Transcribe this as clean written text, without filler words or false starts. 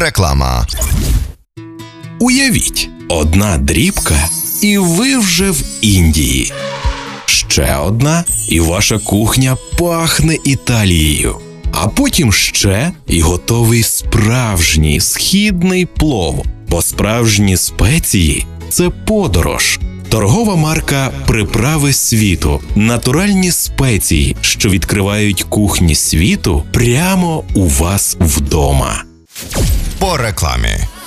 Реклама. Уявіть, одна дрібка, і ви вже в Індії. Ще одна, і ваша кухня пахне Італією. А потім ще, і готовий справжній східний плов. Бо справжні спеції – це подорож. Торгова марка «Приправи світу» – натуральні спеції, що відкривають кухні світу прямо у вас вдома. По рекламі.